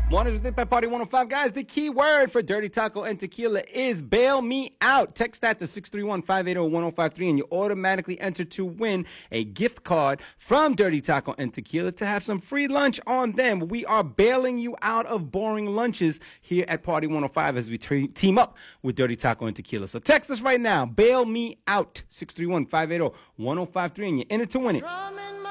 Morning with by Party 105. Guys, the key word for Dirty Taco and Tequila is bail me out. Text that to 631-580-1053 and you automatically enter to win a gift card from Dirty Taco and Tequila to have some free lunch on them. We are bailing you out of boring lunches here at Party 105 as we team up with Dirty Taco and Tequila. So text us right now. Bail me out. 631-580-1053 and you're in it to win it.